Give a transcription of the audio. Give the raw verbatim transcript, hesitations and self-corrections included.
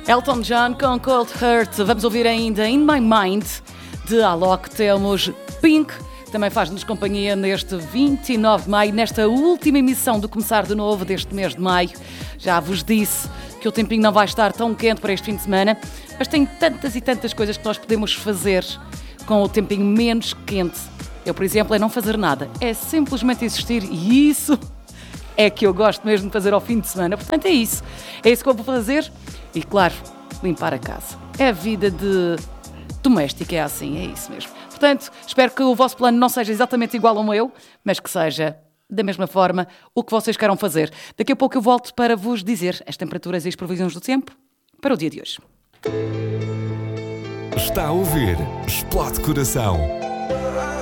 Elton John com Cold Heart. Vamos ouvir ainda In My Mind, de Alok. Temos Pink, também faz-nos companhia neste vinte e nove de maio, nesta última emissão do Começar de Novo deste mês de maio. Já vos disse que o tempinho não vai estar tão quente para este fim de semana, mas tem tantas e tantas coisas que nós podemos fazer com o tempinho menos quente. Eu, por exemplo, é não fazer nada, é simplesmente existir, e isso é que eu gosto mesmo de fazer ao fim de semana. Portanto, é isso. É isso que eu vou fazer. E, claro, limpar a casa. É a vida de doméstica, é assim, é isso mesmo. Portanto, espero que o vosso plano não seja exatamente igual ao meu, mas que seja, da mesma forma, o que vocês queiram fazer. Daqui a pouco eu volto para vos dizer as temperaturas e as previsões do tempo para o dia de hoje. Está a ouvir Explode Coração.